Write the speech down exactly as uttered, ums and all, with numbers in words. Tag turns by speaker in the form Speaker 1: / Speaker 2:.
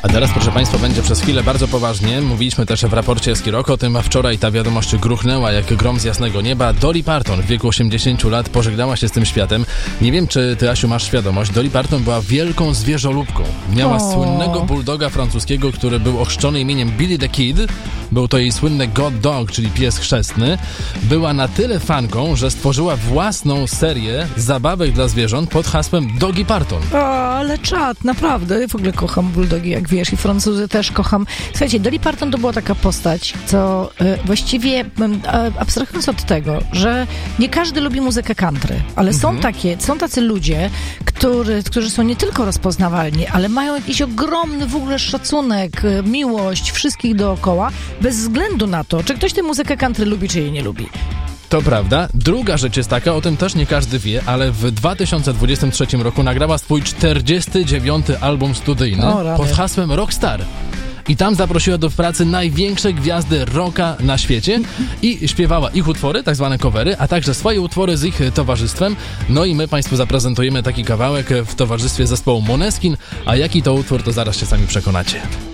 Speaker 1: A teraz, proszę Państwa, będzie przez chwilę bardzo poważnie. Mówiliśmy też w raporcie Eski Rock o tym, a wczoraj ta wiadomość gruchnęła jak grom z jasnego nieba. Dolly Parton w wieku osiemdziesięciu lat pożegnała się z tym światem. Nie wiem, czy Ty, Asiu, masz świadomość. Dolly Parton była wielką zwierzolubką. Miała
Speaker 2: o.
Speaker 1: słynnego bulldoga francuskiego, który był ochrzczony imieniem Billy the Kid. Był to jej słynny God Dog, czyli pies chrzestny. Była na tyle fanką, że stworzyła własną serię zabawek dla zwierząt pod hasłem Doggy Parton.
Speaker 2: O, ale czad, naprawdę. Ja w ogóle kocham bulldogi, jak wiesz, i Francuzy też kocham. Słuchajcie, Dolly Parton to była taka postać, co y, właściwie y, abstrahując od tego, że nie każdy lubi muzykę country, ale mhm. są takie, są tacy ludzie, który, którzy są nie tylko rozpoznawalni, ale mają jakiś ogromny w ogóle szacunek, y, miłość wszystkich dookoła, bez względu na to, czy ktoś tę muzykę country lubi, czy jej nie lubi.
Speaker 1: To prawda. Druga rzecz jest taka, o tym też nie każdy wie, ale w dwa tysiące dwudziestym trzecim roku nagrała swój czterdziesty dziewiąty album studyjny
Speaker 2: o,
Speaker 1: pod hasłem Rockstar. I tam zaprosiła do pracy największe gwiazdy rocka na świecie i śpiewała ich utwory, tak zwane covery, a także swoje utwory z ich towarzystwem. No i my Państwu zaprezentujemy taki kawałek w towarzystwie zespołu Måneskin, a jaki to utwór, to zaraz się sami przekonacie.